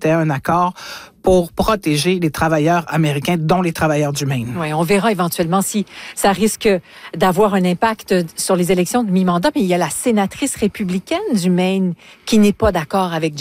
c'était un accord pour protéger les travailleurs américains, dont les travailleurs du Maine. Oui, on verra éventuellement si ça risque d'avoir un impact sur les élections de mi-mandat, mais il y a la sénatrice républicaine du Maine qui n'est pas d'accord avec